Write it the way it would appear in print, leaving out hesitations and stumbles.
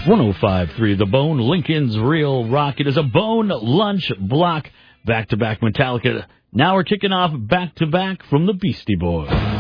105.3 The Bone, Lincoln's Real Rock. It is a Bone Lunch Block. Back-to-back Metallica. Now we're kicking off back-to-back from the Beastie Boys.